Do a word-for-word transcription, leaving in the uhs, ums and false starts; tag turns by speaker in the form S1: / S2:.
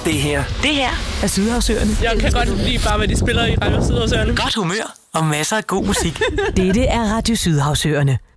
S1: Det her, det her er Sydhavsøerne.
S2: Jeg kan godt lide bare, hvad de spiller i Radio Sydhavsøerne.
S1: Godt humør og masser af god musik.
S3: Dette er Radio Sydhavsøerne.